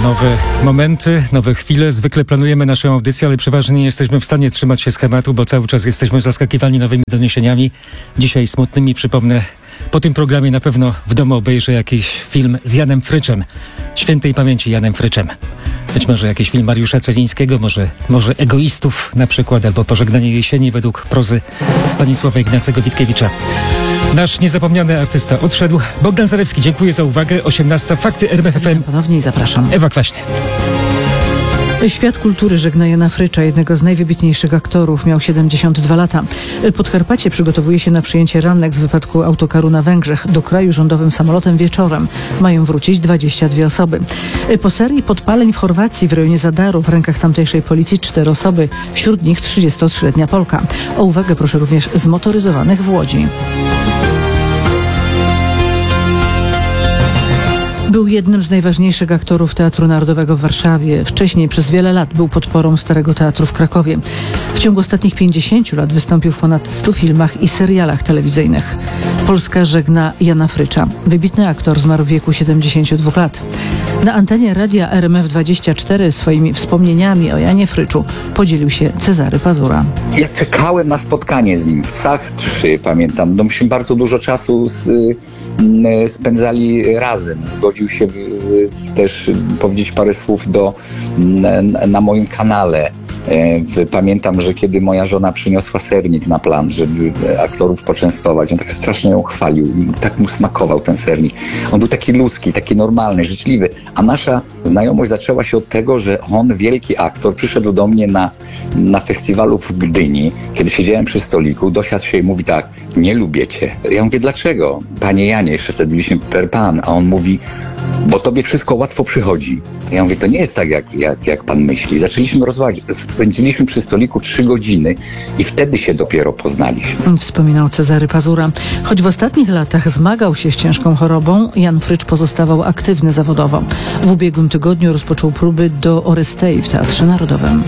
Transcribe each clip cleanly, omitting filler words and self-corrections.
Nowe momenty, nowe chwile. Zwykle planujemy naszą audycję, ale przeważnie nie jesteśmy w stanie trzymać się schematu, bo cały czas jesteśmy zaskakiwani nowymi doniesieniami. Dzisiaj smutnymi, przypomnę, po tym programie na pewno w domu obejrzę jakiś film z Janem Fryczem. Świętej pamięci Janem Fryczem. Być może jakiś film Mariusza Celińskiego, może Egoistów na przykład, albo Pożegnanie jesieni według prozy Stanisława Ignacego Witkiewicza. Nasz niezapomniany artysta odszedł. Bogdan Zalewski, dziękuję za uwagę. 18. Fakty RMF FM. Ponownie zapraszam. Ewa Kwaśny. Świat kultury żegna Jana Frycza, jednego z najwybitniejszych aktorów. Miał 72 lata. Podkarpacie przygotowuje się na przyjęcie rannych z wypadku autokaru na Węgrzech. Do kraju rządowym samolotem wieczorem. Mają wrócić 22 osoby. Po serii podpaleń w Chorwacji w rejonie Zadaru w rękach tamtejszej policji 4 osoby. Wśród nich 33-letnia Polka. O uwagę proszę również zmotoryzowanych w Łodzi. Był jednym z najważniejszych aktorów Teatru Narodowego w Warszawie. Wcześniej przez wiele lat był podporą Starego Teatru w Krakowie. W ciągu ostatnich 50 lat wystąpił w ponad 100 filmach i serialach telewizyjnych. Polska żegna Jana Frycza. Wybitny aktor zmarł w wieku 72 lat. Na antenie radia RMF24 swoimi wspomnieniami o Janie Fryczu podzielił się Cezary Pazura. Ja czekałem na spotkanie z nim w CAH3, pamiętam. No, myśmy bardzo dużo czasu spędzali razem. Zgodził się też powiedzieć parę słów na moim kanale. Pamiętam, że kiedy moja żona przyniosła sernik na plan, żeby aktorów poczęstować, on tak strasznie ją chwalił, tak mu smakował ten sernik. On był taki ludzki, taki normalny, życzliwy, a nasza znajomość zaczęła się od tego, że on, wielki aktor, przyszedł do mnie na festiwalu w Gdyni, kiedy siedziałem przy stoliku, dosiadł się i mówi tak: nie lubię cię. Ja mówię, dlaczego? Panie Janie, jeszcze wtedy byliśmy per pan, a on mówi: bo tobie wszystko łatwo przychodzi. Ja mówię, to nie jest tak, jak pan myśli. Zaczęliśmy rozmawiać. Spędziliśmy przy stoliku 3 godziny i wtedy się dopiero poznaliśmy. Wspominał Cezary Pazura. Choć w ostatnich latach zmagał się z ciężką chorobą, Jan Frycz pozostawał aktywny zawodowo. W ubiegłym tygodniu rozpoczął próby do Orystei w Teatrze Narodowym.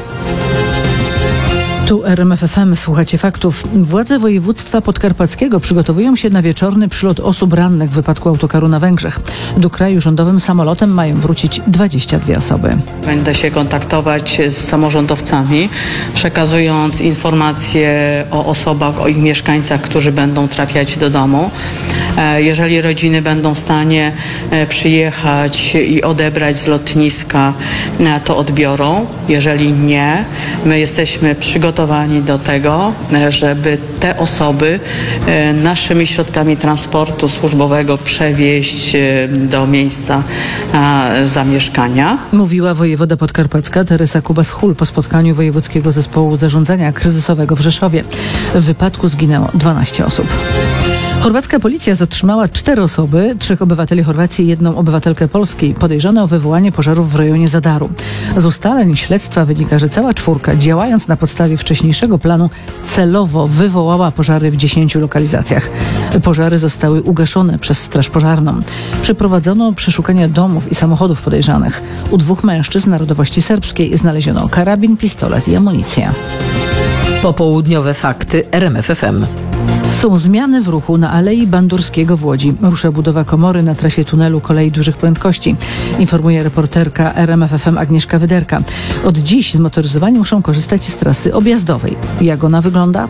Tu RMF FM, słuchacie faktów. Władze województwa podkarpackiego przygotowują się na wieczorny przylot osób rannych w wypadku autokaru na Węgrzech. Do kraju rządowym samolotem mają wrócić 22 osoby. Będę się kontaktować z samorządowcami, przekazując informacje o osobach, o ich mieszkańcach, którzy będą trafiać do domu. Jeżeli rodziny będą w stanie przyjechać i odebrać z lotniska, to odbiorą. Jeżeli nie, my jesteśmy przygotowani do tego, żeby te osoby naszymi środkami transportu służbowego przewieźć do miejsca zamieszkania. Mówiła wojewoda podkarpacka Teresa Kubas-Hul po spotkaniu Wojewódzkiego Zespołu Zarządzania Kryzysowego w Rzeszowie. W wypadku zginęło 12 osób. Chorwacka policja zatrzymała 4 osoby, 3 obywateli Chorwacji i 1 obywatelkę Polski, podejrzane o wywołanie pożarów w rejonie Zadaru. Z ustaleń śledztwa wynika, że cała 4, działając na podstawie wcześniejszego planu, celowo wywołała pożary w 10 lokalizacjach. Pożary zostały ugaszone przez Straż Pożarną. Przeprowadzono przeszukania domów i samochodów podejrzanych. U 2 mężczyzn narodowości serbskiej znaleziono karabin, pistolet i amunicję. Popołudniowe fakty RMF FM. Są zmiany w ruchu na Alei Bandurskiego w Łodzi. Rusza budowa komory na trasie tunelu kolei dużych prędkości. Informuje reporterka RMF FM Agnieszka Wyderka. Od dziś zmotoryzowani muszą korzystać z trasy objazdowej. Jak ona wygląda?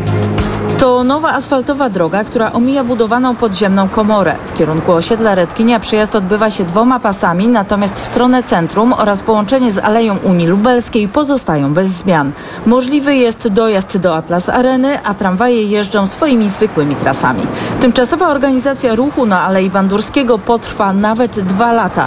To nowa asfaltowa droga, która omija budowaną podziemną komorę. W kierunku osiedla Redkinia przejazd odbywa się 2 pasami, natomiast w stronę centrum oraz połączenie z Aleją Unii Lubelskiej pozostają bez zmian. Możliwy jest dojazd do Atlas Areny, a tramwaje jeżdżą swoimi zwykłymi trasami. Tymczasowa organizacja ruchu na Alei Bandurskiego potrwa nawet 2 lata.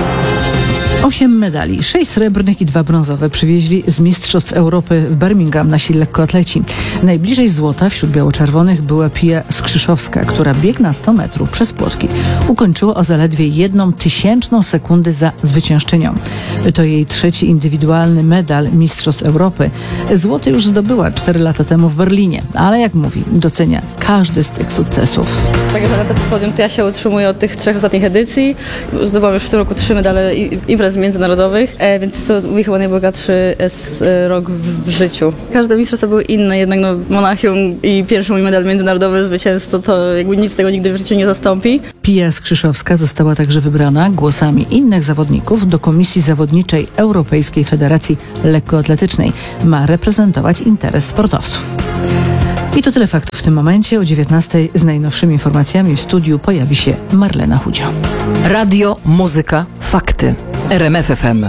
8 medali, 6 srebrnych i 2 brązowe przywieźli z Mistrzostw Europy w Birmingham nasi lekkoatleci. Najbliżej złota wśród biało-czerwonych była Pia Skrzyszowska, która bieg na 100 metrów przez płotki ukończyła o zaledwie 1/1000 sekundy za zwyciężczynią. To jej 3. indywidualny medal Mistrzostw Europy. Złoty już zdobyła 4 lata temu w Berlinie, ale jak mówi, docenia każdy z tych sukcesów. Tak naprawdę na podium to ja się utrzymuję od tych 3 ostatnich edycji. Zdobyłam już w tym roku 3 medale imprez imprez międzynarodowych, więc jest to mój chyba najbogatszy rok w życiu. Każde mistrzostwa były inne, jednak Monachium i pierwszy mój medal międzynarodowy, zwycięstwo, to jakby nic z tego nigdy w życiu nie zastąpi. Pia Skrzyszowska została także wybrana głosami innych zawodników do Komisji Zawodniczej Europejskiej Federacji Lekkoatletycznej. Ma reprezentować interes sportowców. I to tyle faktów w tym momencie. O 19:00 z najnowszymi informacjami w studiu pojawi się Marlena Chudzio. Radio, muzyka, fakty. RMF FM.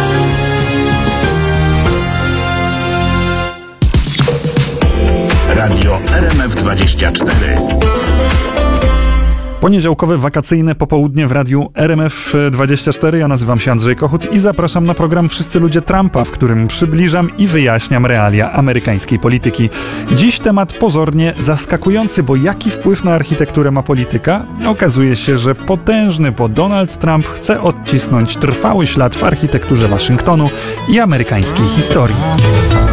Radio RMF24. Poniedziałkowe wakacyjne popołudnie w radiu RMF24. Ja nazywam się Andrzej Kochut i zapraszam na program Wszyscy ludzie Trumpa, w którym przybliżam i wyjaśniam realia amerykańskiej polityki. Dziś temat pozornie zaskakujący, bo jaki wpływ na architekturę ma polityka? Okazuje się, że potężny, bo Donald Trump chce odcisnąć trwały ślad w architekturze Waszyngtonu i amerykańskiej historii.